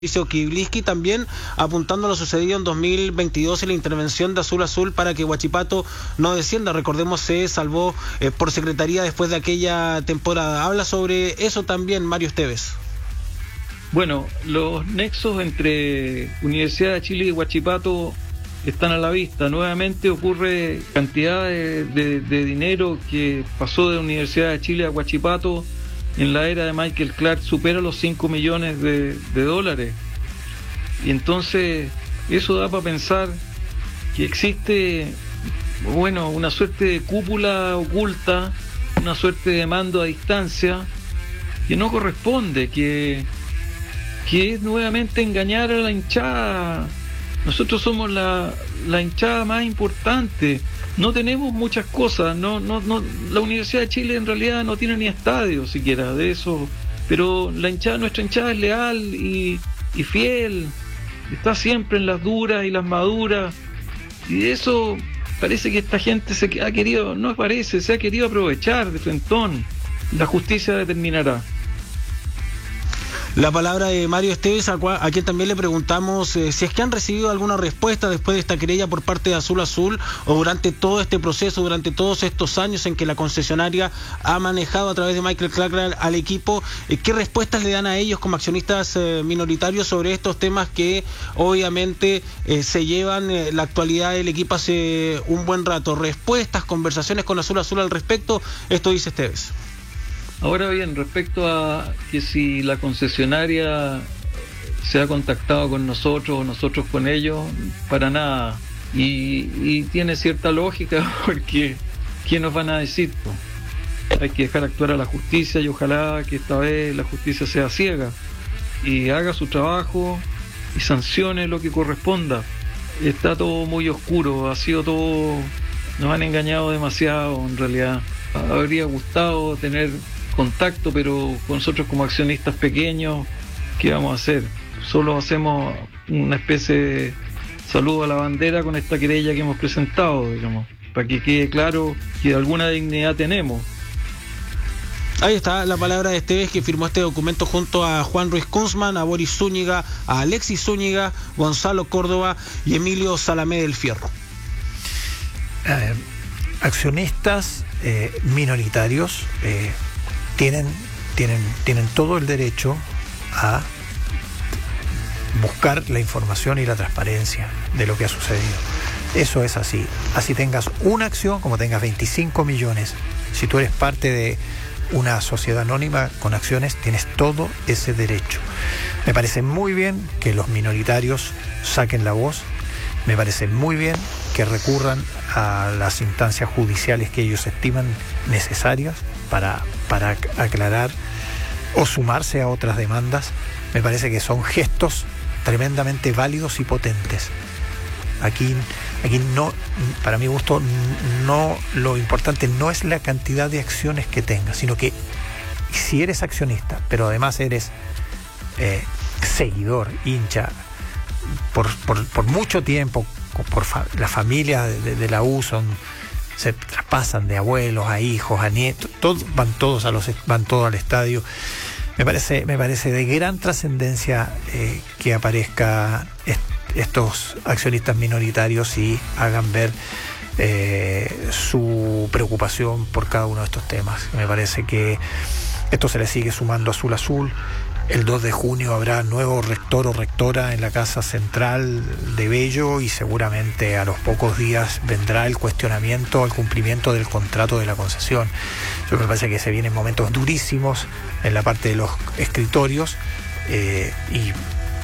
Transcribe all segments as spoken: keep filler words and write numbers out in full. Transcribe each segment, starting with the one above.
Kibliski, también apuntando a lo sucedido en dos mil veintidós en la intervención de Azul Azul para que Huachipato no descienda. Recordemos, se salvó eh, por secretaría después de aquella temporada. Habla sobre eso también Mario Esteves. Bueno, los nexos entre Universidad de Chile y Huachipato están a la vista. Nuevamente ocurre cantidad de, de, de dinero que pasó de la Universidad de Chile a Huachipato. En la era de Michael Clark supera los cinco millones de, de dólares. Y entonces eso da para pensar que existe, bueno, una suerte de cúpula oculta, una suerte de mando a distancia que no corresponde, que, que es nuevamente engañar a la hinchada. Nosotros somos la, la hinchada más importante. No tenemos muchas cosas, no, no, no, la Universidad de Chile en realidad no tiene ni estadio siquiera de eso, pero la hinchada, nuestra hinchada es leal y, y fiel, está siempre en las duras y las maduras, y de eso parece que esta gente se ha querido, no parece, se ha querido aprovechar de frentón. La justicia determinará. La palabra de Mario Esteves, a, cual, a quien también le preguntamos eh, si es que han recibido alguna respuesta después de esta querella por parte de Azul Azul, o durante todo este proceso, durante todos estos años en que la concesionaria ha manejado a través de Michael Clark al, al equipo. Eh, ¿Qué respuestas le dan a ellos como accionistas eh, minoritarios sobre estos temas que obviamente eh, se llevan eh, la actualidad del equipo hace un buen rato? Respuestas, conversaciones con Azul Azul al respecto, esto dice Esteves. Ahora bien, respecto a que si la concesionaria se ha contactado con nosotros o nosotros con ellos, para nada. Y, y tiene cierta lógica, porque ¿qué nos van a decir? Hay que dejar actuar a la justicia y ojalá que esta vez la justicia sea ciega y haga su trabajo y sancione lo que corresponda. Está todo muy oscuro, ha sido todo, nos han engañado demasiado en realidad. Habría gustado tener contacto, pero con nosotros como accionistas pequeños, ¿qué vamos a hacer? Solo hacemos una especie de saludo a la bandera con esta querella que hemos presentado, digamos, para que quede claro que alguna dignidad tenemos. Ahí está la palabra de Esteves, que firmó este documento junto a Juan Ruiz Kunzman, a Boris Zúñiga, a Alexis Zúñiga, Gonzalo Córdoba y Emilio Salamé del Fierro. Eh, accionistas eh, minoritarios eh, Tienen, tienen, tienen todo el derecho a buscar la información y la transparencia de lo que ha sucedido. Eso es así. Así tengas una acción, como tengas veinticinco millones. Si tú eres parte de una sociedad anónima con acciones, tienes todo ese derecho. Me parece muy bien que los minoritarios saquen la voz. Me parece muy bien que recurran a las instancias judiciales que ellos estiman necesarias para, para aclarar o sumarse a otras demandas. Me parece que son gestos tremendamente válidos y potentes. Aquí, aquí no, para mi gusto, no, lo importante no es la cantidad de acciones que tengas, sino que si eres accionista, pero además eres eh, seguidor, hincha, por, por, por mucho tiempo, por fa, la familia de, de la U son, se traspasan de abuelos a hijos, a nietos, todos, van todos a los van todos al estadio. Me parece, me parece de gran trascendencia eh, que aparezca est, estos accionistas minoritarios y hagan ver eh, su preocupación por cada uno de estos temas. Me parece que esto se le sigue sumando a Azul Azul. El dos de junio habrá nuevo rector o rectora en la Casa Central de Bello y seguramente a los pocos días vendrá el cuestionamiento al cumplimiento del contrato de la concesión. Yo me parece que se vienen momentos durísimos en la parte de los escritorios eh, y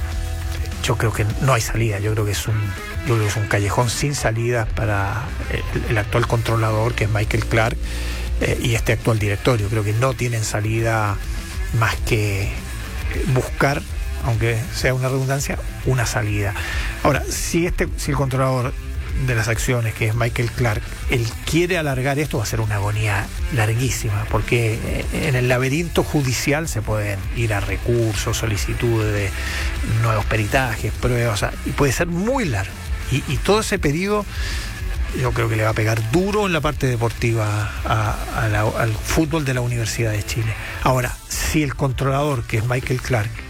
yo creo que no hay salida. Yo creo que es un, yo creo que es un callejón sin salida para el, el actual controlador, que es Michael Clark, eh, y este actual directorio. Creo que no tienen salida más que buscar, aunque sea una redundancia, una salida. Ahora, si este, si el controlador de las acciones, que es Michael Clark, él quiere alargar esto, va a ser una agonía larguísima, porque en el laberinto judicial se pueden ir a recursos, solicitudes de nuevos peritajes, pruebas, o sea, y puede ser muy largo. Y, y todo ese pedido yo creo que le va a pegar duro en la parte deportiva a, a la, al fútbol de la Universidad de Chile. Ahora, si el controlador, que es Michael Clark,